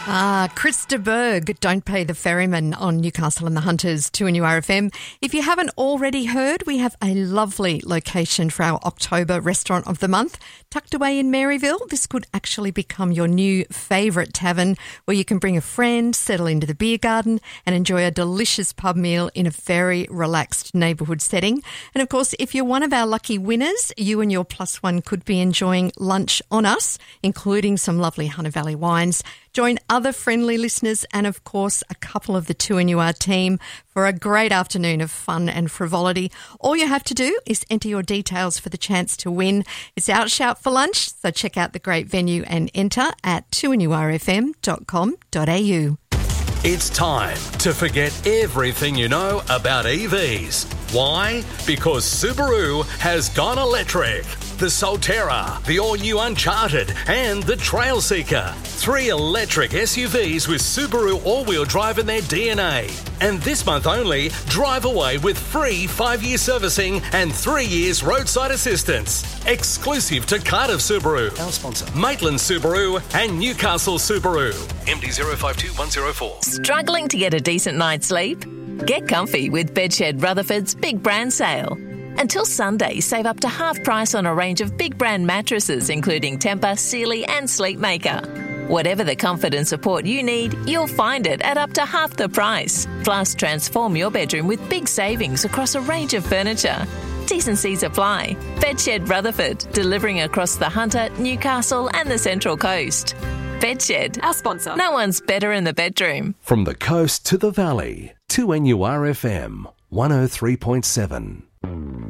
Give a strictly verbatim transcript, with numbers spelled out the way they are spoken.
Ah, Chris de Berg, Don't Pay the Ferryman on Newcastle and the Hunters, two N U R F M. If you haven't already heard, we have a lovely location for our October Restaurant of the Month. Tucked away in Maryville, this could actually become your new favourite tavern where you can bring a friend, settle into the beer garden and enjoy a delicious pub meal in a very relaxed neighbourhood setting. And of course, if you're one of our lucky winners, you and your plus one could be enjoying lunch on us, including some lovely Hunter Valley wines. Join other friendly listeners and, of course, a couple of the two N U R team for a great afternoon of fun and frivolity. All you have to do is enter your details for the chance to win. It's Out Shout for Lunch, so check out the great venue and enter at two N U R F M dot com dot a u. It's time to forget everything you know about E Vs. Why? Because Subaru has gone electric. The Solterra, the all-new Uncharted and the Trailseeker. Three electric S U Vs with Subaru all-wheel drive in their D N A. And this month only, drive away with free five-year servicing and three years roadside assistance. Exclusive to Cardiff Subaru, our sponsor, Maitland Subaru and Newcastle Subaru. M D zero five two one zero four. Struggling to get a decent night's sleep? Get comfy with Bedshed Rutherford's Big Brand Sale. Until Sunday, save up to half price on a range of big brand mattresses, including Tempur, Sealy and Sleepmaker. Whatever the comfort and support you need, you'll find it at up to half the price. Plus, transform your bedroom with big savings across a range of furniture. T's and C's apply. Bedshed Rutherford, delivering across the Hunter, Newcastle and the Central Coast. Bedshed, our sponsor. No one's better in the bedroom. From the coast to the valley, two N U R F M, one oh three point seven.